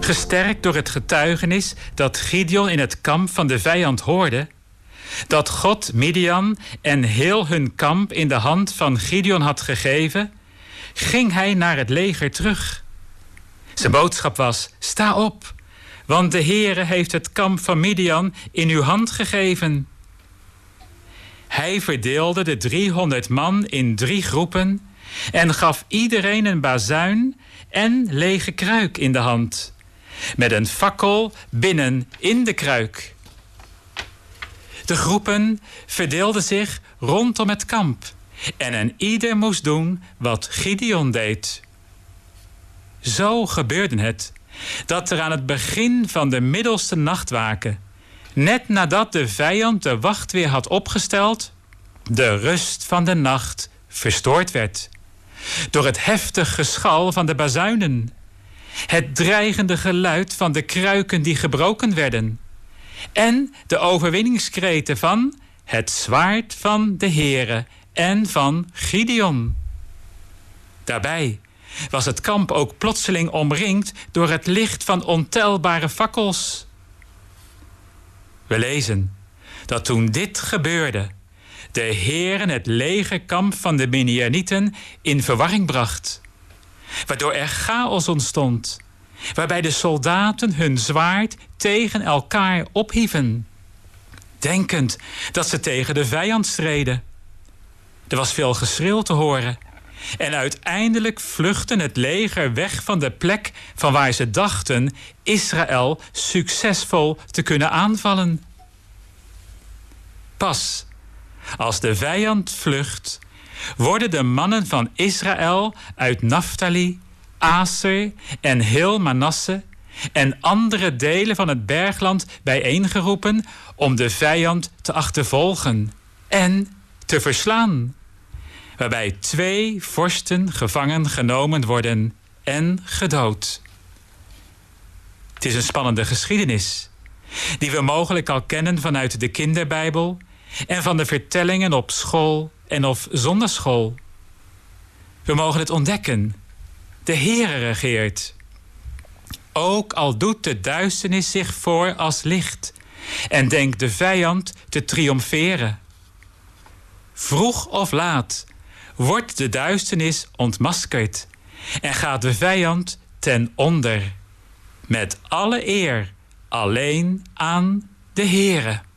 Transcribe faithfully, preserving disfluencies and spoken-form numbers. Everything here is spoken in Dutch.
Gesterkt door het getuigenis dat Gideon in het kamp van de vijand hoorde, dat God Midian en heel hun kamp in de hand van Gideon had gegeven, ging hij naar het leger terug. Zijn boodschap was: sta op, want de Heere heeft het kamp van Midian in uw hand gegeven. Hij verdeelde de driehonderd man in drie groepen en gaf iedereen een bazuin en lege kruik in de hand, met een fakkel binnen in de kruik. De groepen verdeelden zich rondom het kamp en een ieder moest doen wat Gideon deed. Zo gebeurde het dat er aan het begin van de middelste nachtwaken, net nadat de vijand de wacht weer had opgesteld, de rust van de nacht verstoord werd door het heftig geschal van de bazuinen, het dreigende geluid van de kruiken die gebroken werden en de overwinningskreten van het zwaard van de Heere en van Gideon. Daarbij was het kamp ook plotseling omringd door het licht van ontelbare fakkels. We lezen dat toen dit gebeurde, de Heere het legerkamp van de Midianieten in verwarring bracht, waardoor er chaos ontstond, waarbij de soldaten hun zwaard tegen elkaar ophieven, denkend dat ze tegen de vijand streden. Er was veel geschreeuw te horen en uiteindelijk vluchtte het leger weg van de plek van waar ze dachten Israël succesvol te kunnen aanvallen. Pas als de vijand vlucht, worden de mannen van Israël uit Naftali, Aser en heel Manasse en andere delen van het bergland bijeengeroepen om de vijand te achtervolgen en te verslaan, waarbij twee vorsten gevangen genomen worden en gedood. Het is een spannende geschiedenis, die we mogelijk al kennen vanuit de kinderbijbel en van de vertellingen op school en of zonderschool. We mogen het ontdekken. De Heere regeert. Ook al doet de duisternis zich voor als licht en denkt de vijand te triomferen. Vroeg of laat wordt de duisternis ontmaskerd en gaat de vijand ten onder. Met alle eer alleen aan de Heere.